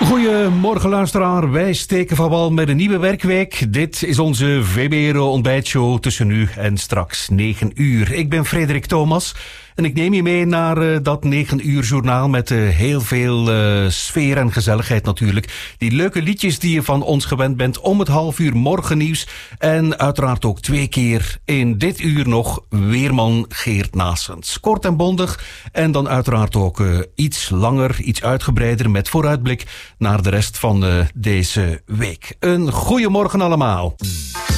Goedemorgen luisteraar, wij steken van wal met een nieuwe werkweek. Dit is onze VBRO ontbijtshow tussen nu en straks 9 uur. Ik ben Frederik Thomas en ik neem je mee naar dat 9 uur journaal met heel veel sfeer en gezelligheid natuurlijk. Die leuke liedjes die je van ons gewend bent om het half uur morgennieuws. En uiteraard ook 2 keer in dit uur nog weerman Geert Naessens. Kort en bondig en dan uiteraard ook iets langer, iets uitgebreider met vooruitblik naar de rest van deze week. Een goeiemorgen allemaal.